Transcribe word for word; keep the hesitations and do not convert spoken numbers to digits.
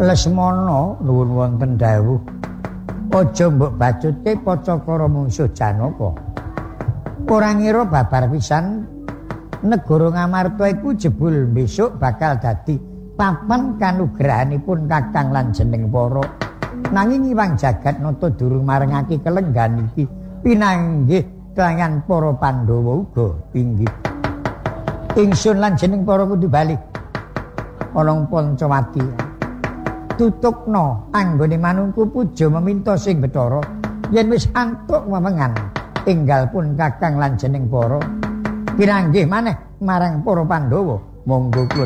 Lesmana nuwun wonten dawuh. Aja mbok bacutke Pacakara mungsuh Janaka. Ora ngira babar pisan negara Ngamarta iku jebul besok bakal dadi papan kanugrahanipun Kakang lan jeneng para. Nanging Iwang Jagatnata durung marengake kelenggan iki pinanggih kaliyan para Pandhawa uga inggih. Ingsun lan jeneng para kudu bali. Ana Pancawati. Tutukna anggone manungku puja meminta sing Bathara yen wis antuk wewengan enggal pun Kakang lan jeneng para pinanggih maneh marang para Pandhawa monggo